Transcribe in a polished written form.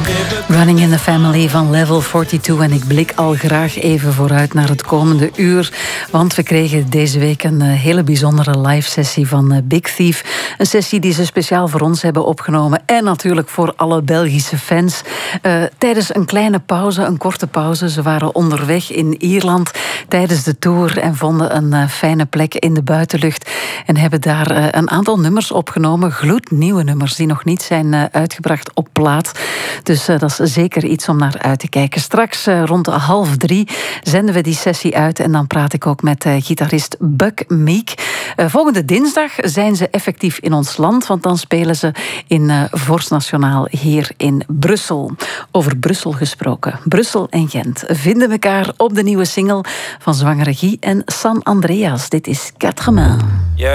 Running in the Family van Level 42. En ik blik al graag even vooruit naar het komende uur. Want we kregen deze week een hele bijzondere live sessie van Big Thief. Een sessie die ze speciaal voor ons hebben opgenomen. En natuurlijk voor alle Belgische fans. Tijdens een kleine pauze, een korte pauze. Ze waren onderweg in Ierland tijdens de tour. En vonden een fijne plek in de buitenlucht. En hebben daar een aantal nummers opgenomen. Gloednieuwe nummers die nog niet zijn uitgebracht op plaat. Dus dat is zeker iets om naar uit te kijken. Straks rond 2:30 zenden we die sessie uit. En dan praat ik ook met gitarist Buck Meek. Volgende dinsdag zijn ze effectief in ons land. Want dan spelen ze in Vorst Nationaal hier in Brussel. Over Brussel gesproken. Brussel en Gent vinden elkaar op de nieuwe single van Zwangere Guy en San Andreas. Dit is Quatre Mains.